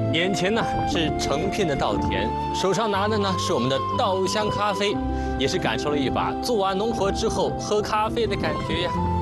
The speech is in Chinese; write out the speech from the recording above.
眼前呢是成片的稻田，手上拿的呢是我们的稻香咖啡，也是感受了一把做完农活之后喝咖啡的感觉呀。